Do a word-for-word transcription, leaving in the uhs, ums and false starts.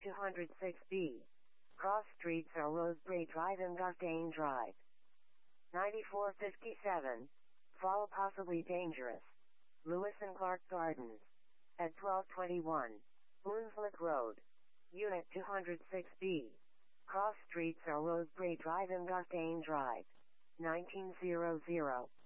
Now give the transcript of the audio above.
two oh six B. Cross streets are Rosebery Drive and Garstang Drive. ninety-four fifty-seven. Fall possibly dangerous. Lewis and Clark Gardens. At twelve twenty-one. Boonslick Road. Unit two oh six B. Cross streets are Rosebery Drive and Garstang Drive. nineteen hundred.